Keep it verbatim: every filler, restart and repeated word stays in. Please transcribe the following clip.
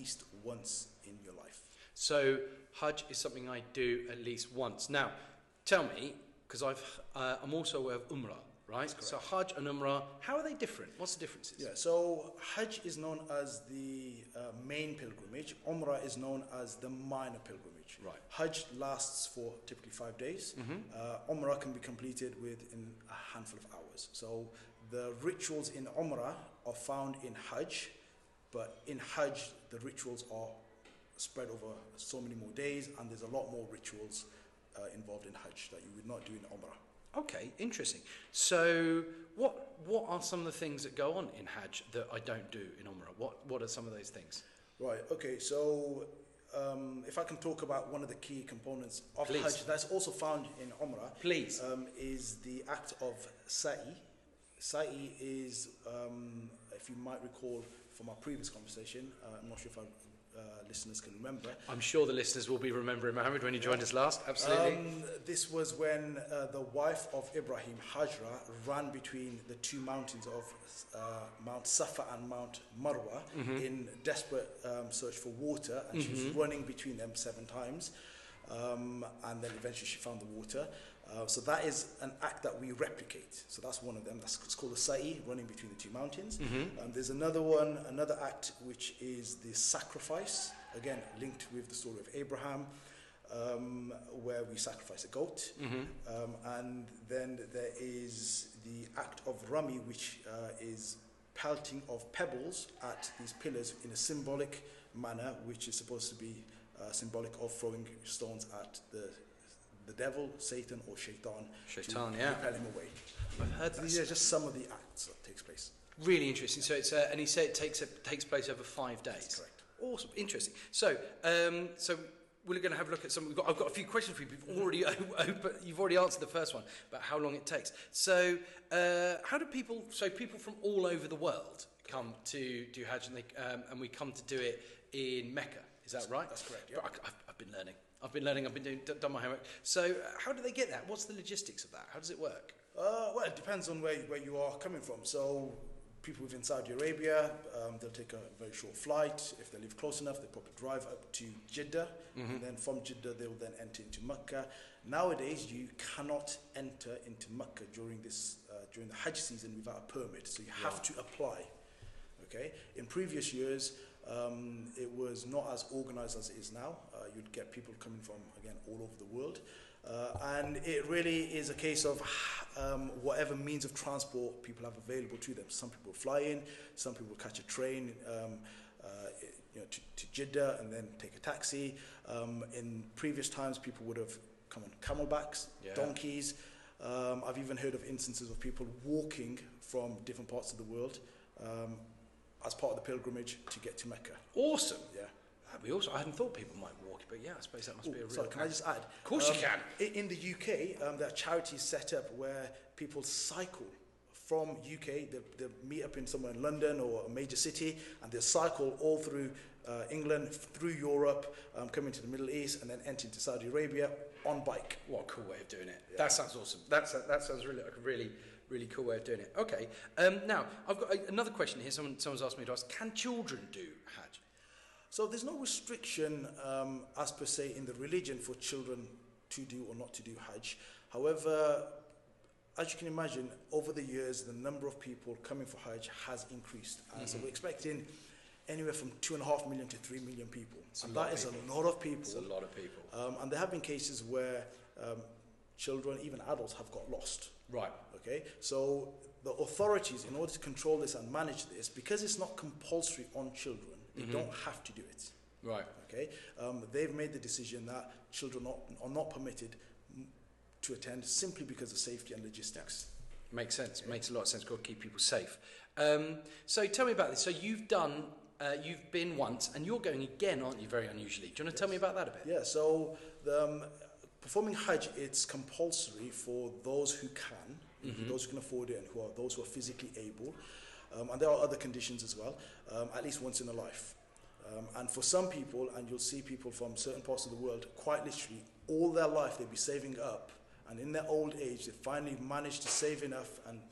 least once in your life. So Hajj is something I do at least once. Now, tell me, because I've uh, I'm also aware of Umrah, right? So Hajj and Umrah, how are they different? What's the differences? Yeah, so Hajj is known as the uh, main pilgrimage. Umrah is known as the minor pilgrimage. Right. Hajj lasts for typically five days. Mm-hmm. Uh, Umrah can be completed within a handful of hours. So the rituals in Umrah are found in Hajj, but in Hajj the rituals are spread over so many more days, and there's a lot more rituals uh, involved in Hajj that you would not do in Umrah. Okay, interesting. So, what what are some of the things that go on in Hajj that I don't do in Umrah? What what are some of those things? Right. Okay. So, um, if I can talk about one of the key components of Please. Hajj that's also found in Umrah, Please. um, is the act of Sa'i. Sa'i is, um, if you might recall from our previous conversation, uh, I'm not sure if our uh, listeners can remember. I'm sure the listeners will be remembering, Mohammed, when you joined us last. Absolutely. Um, this was when uh, the wife of Ibrahim, Hajra, ran between the two mountains of uh, Mount Safa and Mount Marwa Mm-hmm. in desperate um, search for water, and she was Mhm. running between them seven times. Um, and then eventually she found the water. Uh, so that is an act that we replicate. So that's one of them. That's it's called the Sa'i, running between the two mountains. Mhm. Um, there's another one, another act, which is the sacrifice, again linked with the story of Abraham, um, where we sacrifice a goat. Mhm. Um, and then there is the act of Rami, which uh, is pelting of pebbles at these pillars in a symbolic manner, which is supposed to be uh, symbolic of throwing stones at the the devil, Satan, or Shaitan, Shaitan, to yeah. repel him away. I've heard that. These are just some of the acts that takes place. Really interesting. So it's uh, and he said it takes it takes place over five days. That's correct. Awesome, interesting. So um, so we're going to have a look at some. We've got, I've got a few questions for you. You've already open, you've already answered the first one about how long it takes. So uh, how do people? So people from all over the world come to do Hajj, and, they, um, and we come to do it in Mecca. Is that right? That's correct. Yeah. But I, I've, I've been learning. I've been learning. I've been doing done my homework. So uh, how do they get that? What's the logistics of that? How does it work? Uh, well, it depends on where, where you are coming from. So people within Saudi Arabia, um, they'll take a very short flight. If they live close enough, they'll probably drive up to Jeddah. Mhm. And then from Jeddah, they will then enter into Mecca. Nowadays, you cannot enter into Mecca during this uh, during the Hajj season without a permit. So you have Right. to apply. Okay. In previous years, um, it was not as organized as it is now. Uh, you'd get people coming from, again, all over the world. Uh, and it really is a case of um, whatever means of transport people have available to them. Some people fly in, some people catch a train um, uh, you know, to, to Jeddah and then take a taxi. Um, in previous times, people would have come on camelbacks, Yeah. donkeys. Um, I've even heard of instances of people walking from different parts of the world um, as part of the pilgrimage to get to Mecca. Awesome. Yeah. That'd be awesome. I hadn't thought people might walk, but yeah, I suppose that must be a Ooh, real. sorry, can I just add? Of course you can. i- In the U K, um, there are charities set up where people cycle from U K. They, they meet up in somewhere in London or a major city, and they cycle all through uh, England, through Europe, um, come into the Middle East, and then enter into Saudi Arabia on bike. What a cool way of doing it. Yeah. That sounds awesome. That's a, that sounds really like a really, really cool way of doing it. Okay. Um, now, I've got a, another question here. Someone, someone's asked me to ask, can children do Hajj? So there's no restriction um, as per se in the religion for children to do or not to do Hajj. However, as you can imagine, over the years, the number of people coming for Hajj has increased. And so Mhm. we're expecting anywhere from two and a half million to three million people. It's a And lot that of is a people. lot of people. It's a lot of people. Um, and there have been cases where um, children, even adults, have got lost. Right. Okay, so the authorities, in order to control this and manage this, because it's not compulsory on children, they Mhm. don't have to do it. Right. Okay, um, they've made the decision that children not, are not permitted mm, to attend simply because of safety and logistics. Makes sense. Yeah. Makes a lot of sense. Got to keep people safe. Um, so tell me about this. So you've done, uh, you've been once, and you're going again, aren't you? Very unusually. Do you want to tell me about that a bit? Yeah, so the, um, performing Hajj, it's compulsory for those who can, Mhm. those who can afford it, and who are those who are physically able. Um, and there are other conditions as well, um, at least once in a life. Um, and for some people, and you'll see people from certain parts of the world, quite literally, all their life they'll be saving up, and in their old age, they finally manage to save enough and